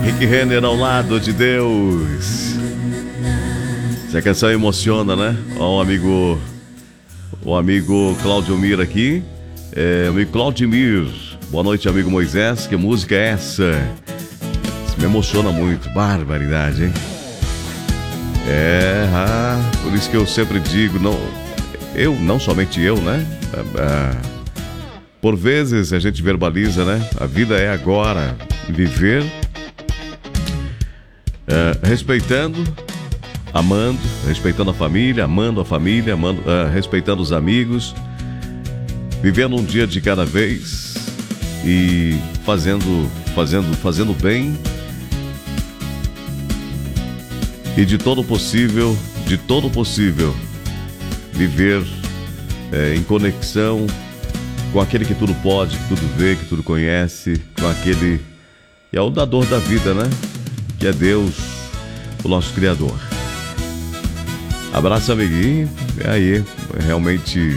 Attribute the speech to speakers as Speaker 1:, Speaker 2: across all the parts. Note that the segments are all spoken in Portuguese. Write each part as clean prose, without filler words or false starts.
Speaker 1: Rick Renner ao lado de Deus. Essa canção emociona, né? Ó, o amigo Claudio Mir aqui. Amigo Claudimir. Boa noite, amigo Moisés. Que música é essa? Isso me emociona muito. Barbaridade, hein? Por isso que eu sempre digo, não somente eu, né? Por vezes a gente verbaliza, né? A vida é agora, viver, respeitando, amando, respeitando a família, amando, respeitando os amigos, vivendo um dia de cada vez e fazendo bem e de todo possível viver em conexão com aquele que tudo pode, que tudo vê, que tudo conhece, com aquele que é o dador da vida, né? Que é Deus, o nosso Criador. Abraço, amiguinho. Aí, realmente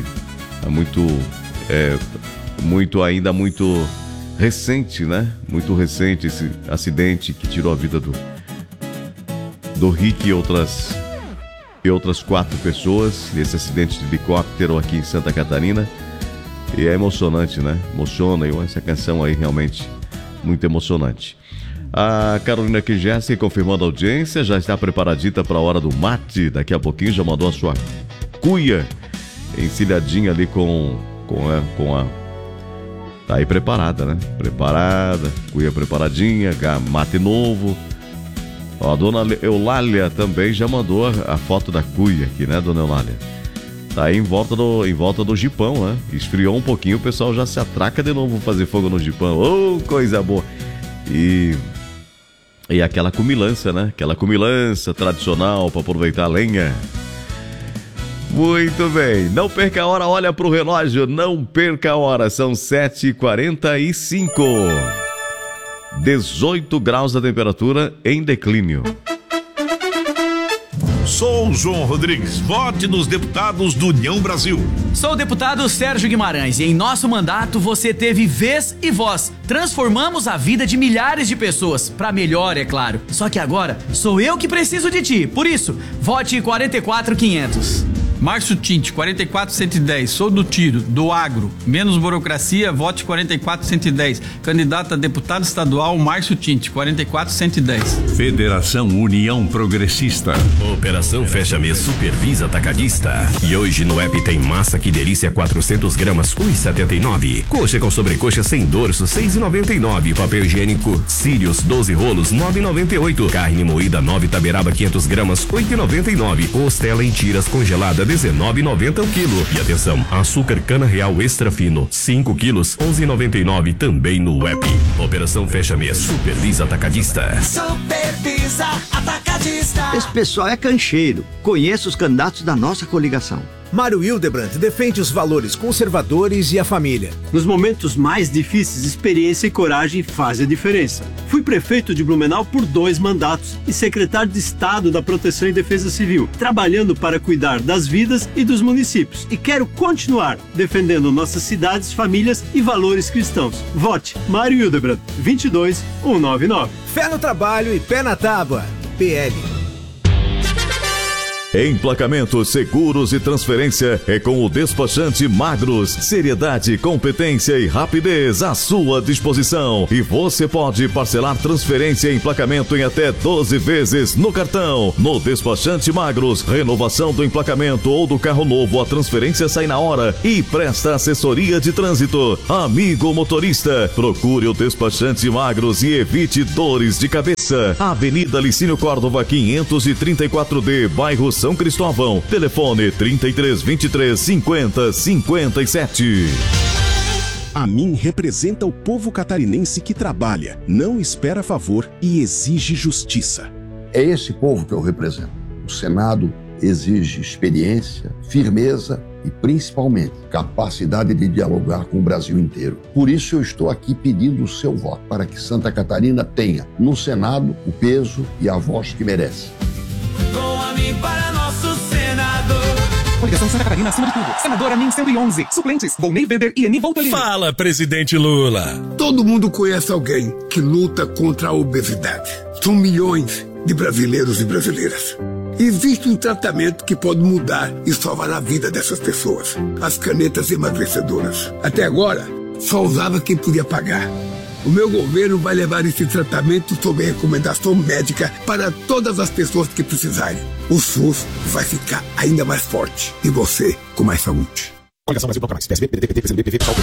Speaker 1: ainda muito recente, né? Muito recente esse acidente que tirou a vida do Rick e outras 4 pessoas, nesse acidente de helicóptero aqui em Santa Catarina. E é emocionante, né? Emociona, essa canção aí realmente muito emocionante. A Carolina Kijesse confirmando a audiência, já está preparadita para a hora do mate. Daqui a pouquinho já mandou a sua cuia encilhadinha ali com a... Tá aí preparada, né? Preparada, cuia preparadinha, mate novo. Ó, a dona Eulália também já mandou a foto da cuia aqui, né, dona Eulália? Tá aí em volta do jipão, né? Esfriou um pouquinho, o pessoal já se atraca de novo fazer fogo no jipão. Oh, coisa boa! E aquela cumilança, né? Aquela cumilança tradicional para aproveitar a lenha. Muito bem, não perca a hora, olha pro relógio, não perca a hora, são 7h45. 18 graus a temperatura em declínio.
Speaker 2: Sou João Rodrigues, vote nos deputados do União Brasil.
Speaker 3: Sou o deputado Sérgio Guimarães e em nosso mandato você teve vez e voz. Transformamos a vida de milhares de pessoas, pra melhor, é claro. Só que agora sou eu que preciso de ti, por isso, vote 44500.
Speaker 4: Márcio Tinte, 44110, sou do tiro, do agro, menos burocracia, vote 44110. Candidato a deputado estadual, Márcio Tinte, 44110.
Speaker 2: Federação União Progressista.
Speaker 5: Operação Fecha Mês Supervisa Atacadista. E hoje no app tem massa que delícia 400 gramas, 1,79. Coxa com sobrecoxa sem dorso, 6,99. Papel higiênico Sirius 12 rolos, 9,98. Carne moída 9 taberaba 500 gramas, 8,99. Costela em tiras congelada 19,90 o quilo. E atenção, açúcar cana real extra fino 5 quilos, 11,99 também no app. Operação Fecha Mês Supervisa Atacadista.
Speaker 6: Supervisa Atacadista.
Speaker 7: Esse pessoal é cancheiro. Conheço os candidatos da nossa coligação.
Speaker 8: Mário Hildebrand defende os valores conservadores e a família.
Speaker 9: Nos momentos mais difíceis, experiência e coragem fazem a diferença. Fui prefeito de Blumenau por 2 mandatos e secretário de Estado da Proteção e Defesa Civil, trabalhando para cuidar das vidas e dos municípios. E quero continuar defendendo nossas cidades, famílias e valores cristãos. Vote Mário Hildebrand, 22199.
Speaker 8: Fé no trabalho e pé na tábua. PL.
Speaker 1: Emplacamentos, seguros e transferência é com o despachante Magros. Seriedade, competência e rapidez à sua disposição. E você pode parcelar transferência e emplacamento em até 12 vezes no cartão. No despachante Magros, renovação do emplacamento ou do carro novo, a transferência sai na hora e presta assessoria de trânsito. Amigo motorista, procure o despachante Magros e evite dores de cabeça. Avenida Licínio Córdova 534D, bairro São Cristóvão. Telefone 3323 50 57.
Speaker 10: A mim representa o povo catarinense que trabalha, não espera favor e exige justiça.
Speaker 11: É esse povo que eu represento. O Senado exige experiência, firmeza e, principalmente, capacidade de dialogar com o Brasil inteiro. Por isso eu estou aqui pedindo o seu voto, para que Santa Catarina tenha, no Senado, o peso e a voz que merece.
Speaker 6: Com a mim para nosso Senado.
Speaker 12: Coligação Santa Catarina acima de tudo. Senadora NIM 111. Suplentes, Volney Weber e Eni Voltolini.
Speaker 13: Fala, presidente Lula.
Speaker 14: Todo mundo conhece alguém que luta contra a obesidade. São milhões de brasileiros e brasileiras. Existe um tratamento que pode mudar e salvar a vida dessas pessoas. As canetas emagrecedoras. Até agora, só usava quem podia pagar. O meu governo vai levar esse tratamento sob recomendação médica para todas as pessoas que precisarem. O SUS vai ficar ainda mais forte e você com mais saúde.
Speaker 12: Coligação Brasil Bloco Mais. PSB, PDT, PT, PCdoB, PV, PSOL,